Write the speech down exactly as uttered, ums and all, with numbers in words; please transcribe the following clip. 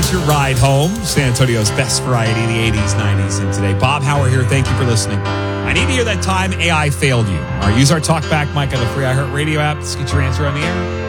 It's your ride home. San Antonio's best variety in the eighties, nineties, and today. Bob Hauer here. Thank you for listening. I need to hear that time A I failed you. All right, use our talkback mic on the free iHeartRadio app. Let's get your answer on the air.